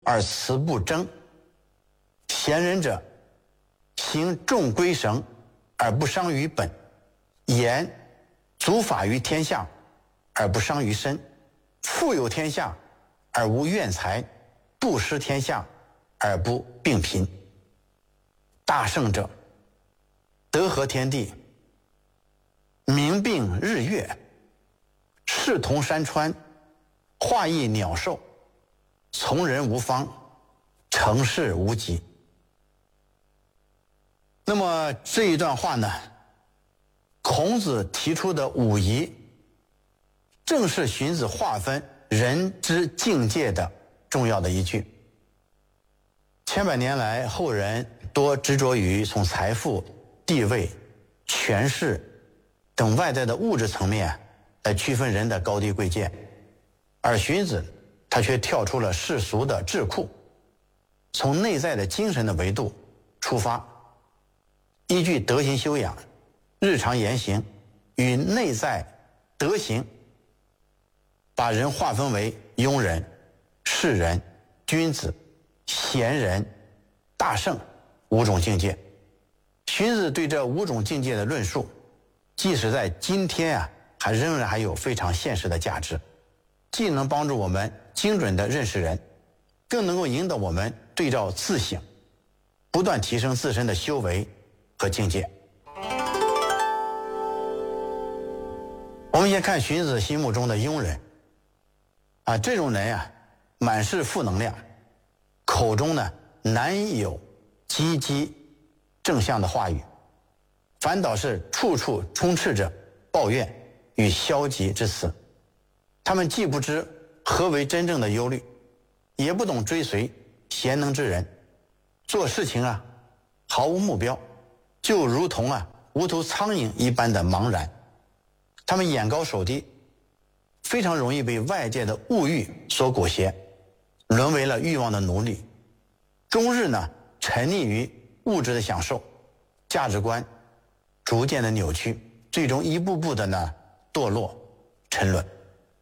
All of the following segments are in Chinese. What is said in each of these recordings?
而辞不争。贤人者，行众归绳而不伤于本，言足法于天下而不伤于身，富有天下而无怨财，不失天下而不病贫。大圣者，德合天地，明并日月，视同山川，化益鸟兽，从人无方，成事无极。那么这一段话呢，孔子提出的五夷，正是荀子划分人之境界的重要的依据。千百年来，后人多执着于从财富、地位、权势等外在的物质层面来区分人的高低贵贱，而荀子他却跳出了世俗的智库，从内在的精神的维度出发，依据德行修养、日常言行与内在德行，把人划分为庸人、士人、君子、贤人、大圣五种境界。荀子对这五种境界的论述，即使在今天仍然有非常现实的价值，既能帮助我们精准地认识人，更能够引导我们对照自省，不断提升自身的修为和境界。我们先看荀子心目中的庸人这种人满是负能量，口中呢难有积极正向的话语，反倒是处处充斥着抱怨与消极之词。他们既不知何为真正的忧虑，也不懂追随贤能之人，做事情毫无目标，就如同无头苍蝇一般的茫然。他们眼高手低，非常容易被外界的物欲所裹挟，沦为了欲望的奴隶，终日沉溺于物质的享受，价值观逐渐的扭曲，最终一步步的堕落沉沦。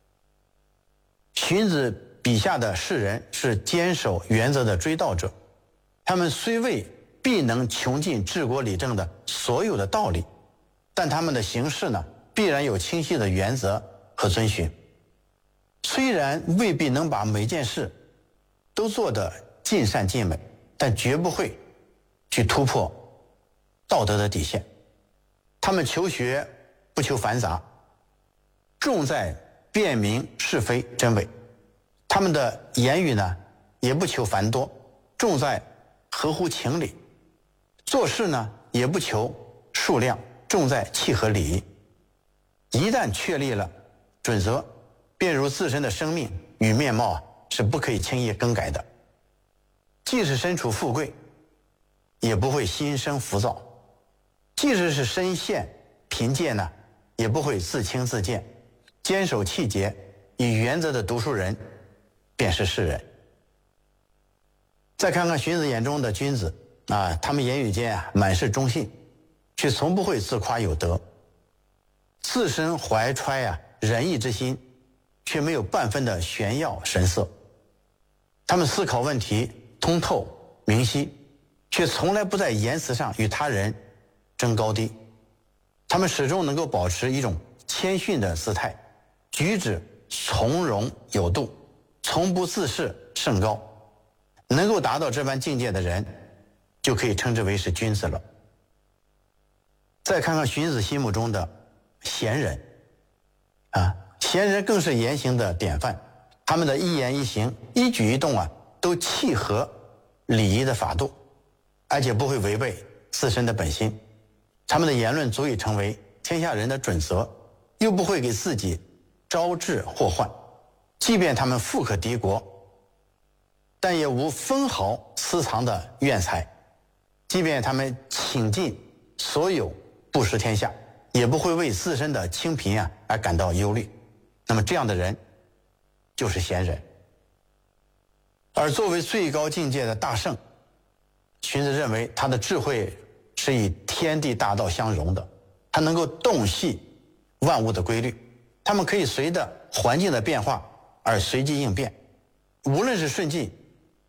荀子笔下的士人是坚守原则的追悼者，他们虽未必能穷尽治国理政的所有的道理，但他们的行事必然有清晰的原则和遵循。虽然未必能把每件事都做得尽善尽美，但绝不会去突破道德的底线。他们求学不求繁杂，重在辨明是非真伪。他们的言语也不求繁多，重在合乎情理。做事也不求数量，重在契合礼仪。一旦确立了准则，便如自身的生命与面貌是不可以轻易更改的。即使身处富贵，也不会心生浮躁；即使是身陷贫贱也不会自轻自贱。坚守气节、以原则的读书人，便是士人。再看看荀子眼中的君子他们言语间满是忠信，却从不会自夸有德，自身怀揣仁义之心，却没有半分的炫耀神色。他们思考问题通透明晰，却从来不在言辞上与他人争高低。他们始终能够保持一种谦逊的姿态，举止从容有度，从不自视甚高。能够达到这般境界的人，就可以称之为是君子了。再看看荀子心目中的贤人贤人更是言行的典范，他们的一言一行、一举一动都契合礼仪的法度，而且不会违背自身的本心。他们的言论足以成为天下人的准则，又不会给自己招致祸患。即便他们富可敌国，但也无分毫私藏的怨财；即便他们倾尽所有不失天下，也不会为自身的清贫而感到忧虑。那么这样的人就是贤人。而作为最高境界的大圣，荀子认为他的智慧是与天地大道相融的，他能够洞悉万物的规律，他们可以随着环境的变化而随机应变，无论是顺境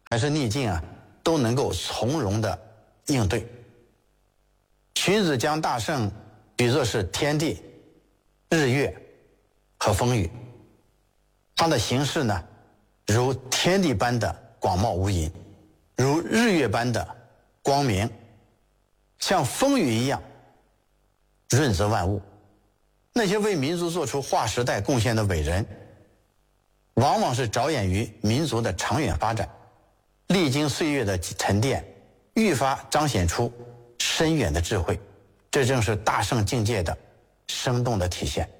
还是逆境啊，都能够从容的应对。荀子将大圣比作是天地、日月和风雨，它的形式呢，如天地般的广袤无垠，如日月般的光明，像风雨一样润泽万物。那些为民族做出划时代贡献的伟人，往往是着眼于民族的长远发展，历经岁月的沉淀，愈发彰显出深远的智慧。这正是大圣境界的生动的体现。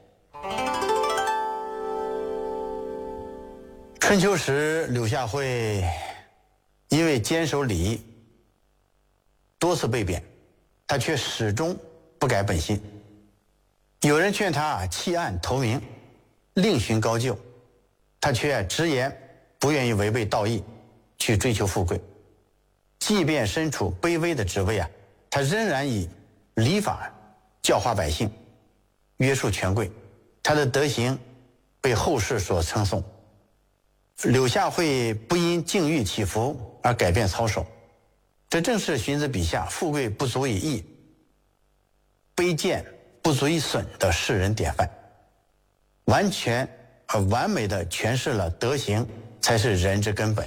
春秋时，柳下惠因为坚守礼义，多次被贬，他却始终不改本心。有人劝他弃暗投明，另寻高就，他却直言不愿意违背道义，去追求富贵。即便身处卑微的职位啊，他仍然以礼法教化百姓，约束权贵，他的德行被后世所称颂。柳下惠不因境遇起伏而改变操守，这正是荀子笔下富贵不足以益，卑贱不足以损的世人典范，完全而完美地诠释了德行才是人之根本。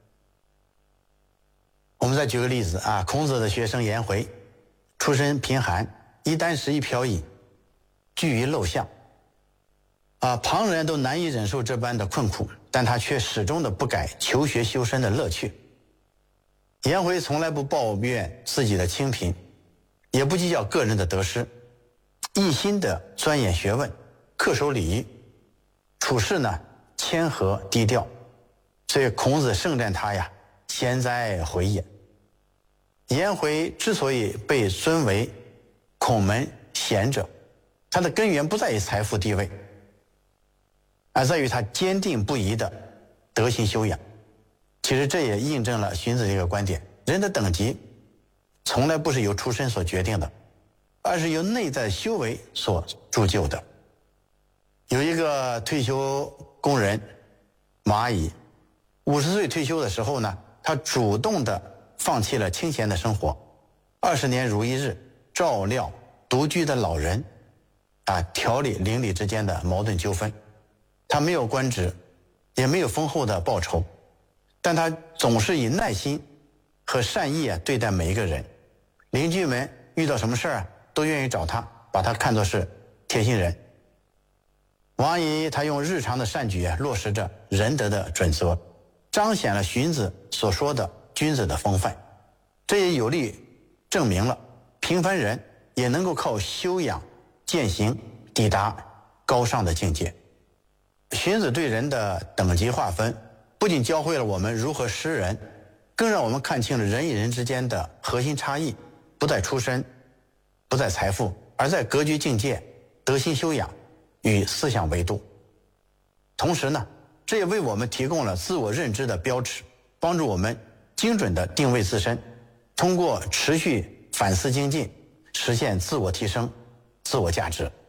我们再举个例子啊，孔子的学生颜回，出身贫寒，一箪食一瓢饮，居于陋巷。旁人都难以忍受这般的困苦，但他却始终的不改求学修身的乐趣。颜回从来不抱怨自己的清贫，也不计较个人的得失，一心的钻研学问，恪守礼仪，处事呢谦和低调。所以孔子盛赞他呀，贤哉回也。颜回之所以被尊为孔门贤者，他的根源不在于财富地位，而在于他坚定不移的德行修养。其实这也印证了荀子这个观点，人的等级从来不是由出身所决定的，而是由内在修为所铸就的。有一个退休工人马乙，50岁退休的时候呢，他主动的放弃了清闲的生活，20年如一日照料独居的老人，调理邻里之间的矛盾纠纷。他没有官职，也没有丰厚的报酬，但他总是以耐心和善意对待每一个人。邻居们遇到什么事儿都愿意找他，把他看作是贴心人。王乙他用日常的善举落实着仁德的准则，彰显了荀子所说的君子的风范。这也有力证明了平凡人也能够靠修养践行抵达高尚的境界。荀子对人的等级划分，不仅教会了我们如何识人，更让我们看清了人与人之间的核心差异，不在出身，不在财富，而在格局境界、德行修养与思想维度。同时呢，这也为我们提供了自我认知的标尺，帮助我们精准地定位自身，通过持续反思精进，实现自我提升、自我价值。